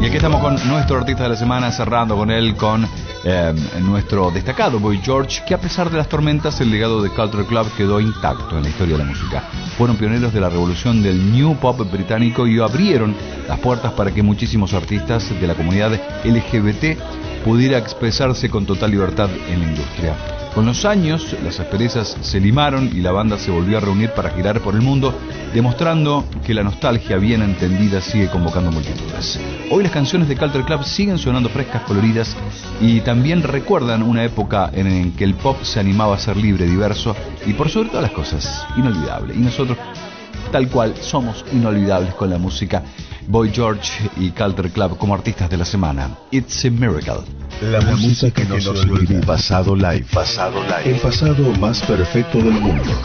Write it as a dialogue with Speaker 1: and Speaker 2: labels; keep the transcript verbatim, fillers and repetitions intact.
Speaker 1: Y aquí estamos con nuestro artista de la semana, cerrando con él con eh, nuestro destacado Boy George, que a pesar de las tormentas, el legado de Culture Club quedó intacto en la historia de la música. Fueron pioneros de la revolución del New Pop británico y abrieron las puertas para que muchísimos artistas de la comunidad L G B T pudiera expresarse con total libertad en la industria. Con los años, las asperezas se limaron y la banda se volvió a reunir para girar por el mundo, demostrando que la nostalgia bien entendida sigue convocando multitudes. Hoy las canciones de Culture Club siguen sonando frescas, coloridas y también recuerdan una época en que el pop se animaba a ser libre, diverso y por sobre todas las cosas, inolvidable. Y nosotros, tal cual, somos inolvidables con la música. Boy George y Culture Club como artistas de la semana. It's a Miracle.
Speaker 2: La, la música que no se olvida. Pasado live. Pasado live. El pasado más perfecto del mundo.